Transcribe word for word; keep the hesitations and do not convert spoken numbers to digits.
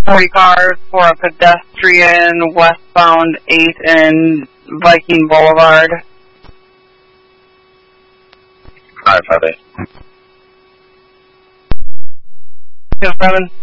forty cars for a pedestrian westbound eight and Viking Boulevard. five five eight. Two seven.